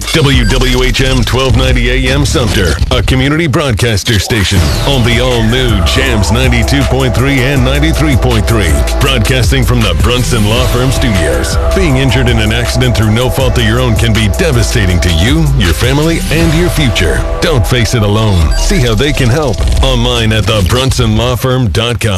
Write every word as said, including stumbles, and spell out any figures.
W W H M twelve ninety A M Sumter, a community broadcaster station on the all-new Jams ninety-two point three and ninety-three point three. Broadcasting from the Brunson Law Firm Studios. Being injured in an accident through no fault of your own can be devastating to you, your family, and your future. Don't face it alone. See how they can help online at the brunson law firm dot com.